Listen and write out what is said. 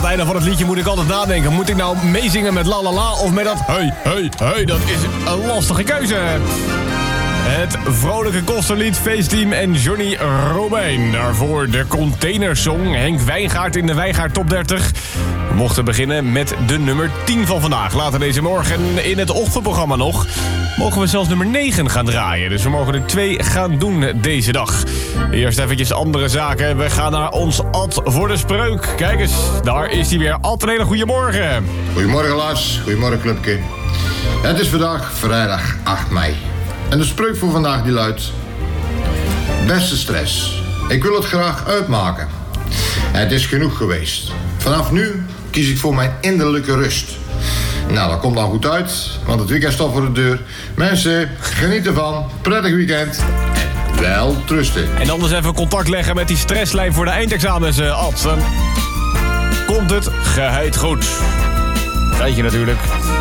einde van het liedje moet ik altijd nadenken. Moet ik nou meezingen met la la la of met dat hey, hey, hey? Dat is een lastige keuze. Het vrolijke kosterlied, Feestteam en Johnny Romein. Daarvoor de containersong, Henk Wijngaard in de Wijngaard Top 30. We mochten beginnen met de nummer 10 van vandaag. Later deze morgen in het ochtendprogramma nog mogen we zelfs nummer 9 gaan draaien. Dus we mogen er 2 gaan doen deze dag. Eerst eventjes andere zaken. We gaan naar ons Ad voor de spreuk. Kijk eens, daar is hij weer. Ad, een hele goede morgen. Goedemorgen Lars, goedemorgen clubke. Het is vandaag vrijdag 8 mei. En de spreuk voor vandaag die luidt: beste stress, ik wil het graag uitmaken. Het is genoeg geweest. Vanaf nu kies ik voor mijn innerlijke rust. Nou, dat komt dan goed uit, want het weekend staat voor de deur. Mensen, geniet ervan. Prettig weekend. En wel trusten. En anders even contact leggen met die stresslijn voor de eindexamens, Ad. Dan komt het geheid goed. Feitje natuurlijk.